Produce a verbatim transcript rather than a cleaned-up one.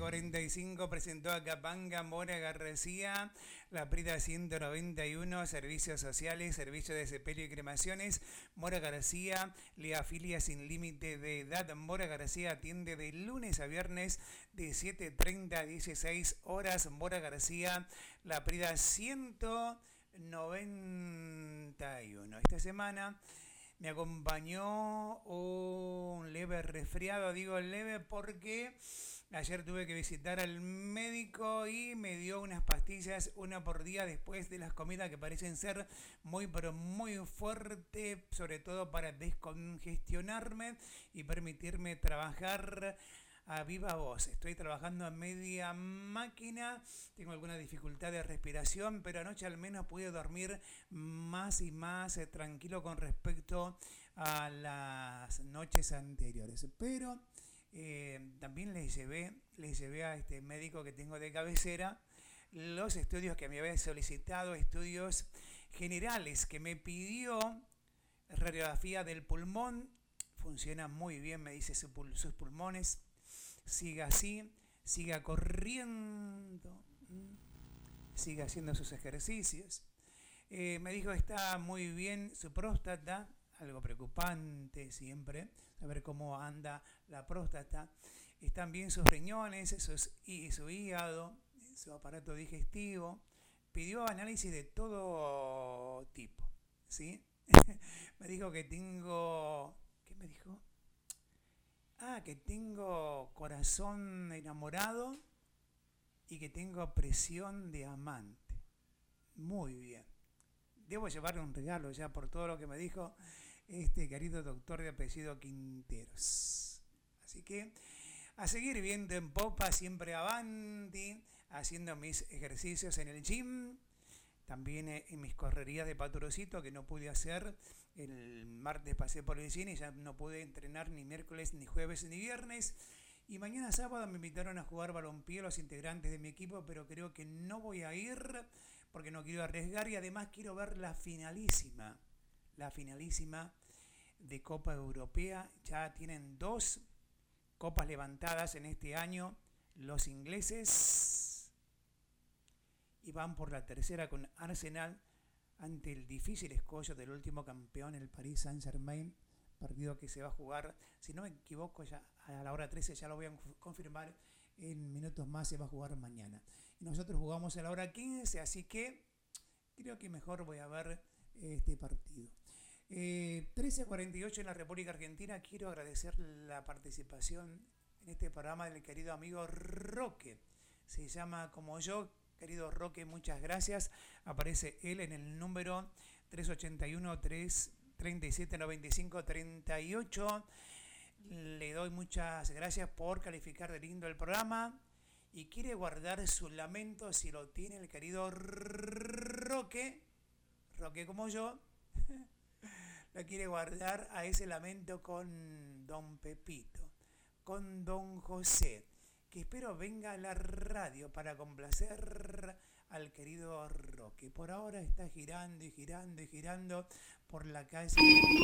cuarenta y cinco presentó a Capanga Mora García, La Prida ciento noventa y uno, Servicios Sociales, Servicio de Sepelio y Cremaciones, Mora García, le afilia sin límite de edad. Mora García atiende de lunes a viernes de siete treinta a dieciséis horas. Mora García, La Prida ciento noventa y uno. Esta semana me acompañó un leve resfriado, digo leve porque ayer tuve que visitar al médico y me dio unas pastillas, una por día después de las comidas que parecen ser muy pero muy fuerte, sobre todo para descongestionarme y permitirme trabajar a viva voz. Estoy trabajando a media máquina, tengo alguna dificultad de respiración, pero anoche al menos pude dormir más y más eh, tranquilo con respecto a las noches anteriores. Pero eh, también les llevé, les llevé a este médico que tengo de cabecera los estudios que me había solicitado, estudios generales que me pidió, radiografía del pulmón, funciona muy bien, me dice su pul- sus pulmones. Siga así, siga corriendo, siga haciendo sus ejercicios. Eh, me dijo que está muy bien su próstata, algo preocupante siempre, saber cómo anda la próstata. Están bien sus riñones, sus, y su hígado, su aparato digestivo. Pidió análisis de todo tipo, ¿sí? Me dijo que tengo... ¿Qué me dijo? Ah, que tengo corazón enamorado y que tengo presión de amante. Muy bien. Debo llevarle un regalo ya por todo lo que me dijo este querido doctor de apellido Quinteros. Así que a seguir viendo en popa, siempre avanti, haciendo mis ejercicios en el gym. También en mis correrías de Patrocito que no pude hacer. El martes pasé por el cine y ya no pude entrenar ni miércoles, ni jueves, ni viernes. Y mañana sábado me invitaron a jugar balompié los integrantes de mi equipo, pero creo que no voy a ir porque no quiero arriesgar y además quiero ver la finalísima. La finalísima de Copa Europea. Ya tienen dos copas levantadas en este año los ingleses y van por la tercera con Arsenal ante el difícil escollo del último campeón, el Paris Saint-Germain, partido que se va a jugar, si no me equivoco, ya a la hora trece, ya lo voy a confirmar en minutos más, se va a jugar mañana. Y nosotros jugamos a la hora quince, así que creo que mejor voy a ver este partido. Eh, trece cuarenta y ocho en la República Argentina. Quiero agradecer la participación en este programa del querido amigo Roque. Se llama como yo, querido Roque, muchas gracias. Aparece él en el número tres ocho uno, tres tres siete, nueve cinco tres ocho. Le doy muchas gracias por calificar de lindo el programa. Y quiere guardar su lamento, si lo tiene el querido Roque, Roque como yo, lo quiere guardar a ese lamento con don Pepito, con don José, que espero venga a la radio para complacer al querido Roque. Por ahora está girando y girando y girando por la calle